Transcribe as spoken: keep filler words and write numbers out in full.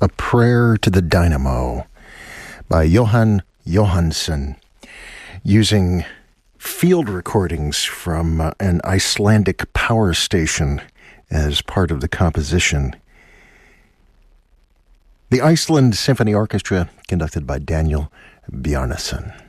A Prayer to the Dynamo by Jóhann Jóhannsson, using field recordings from uh, an Icelandic power station as part of the composition. The Iceland Symphony Orchestra, conducted by Daniel Bjarnason.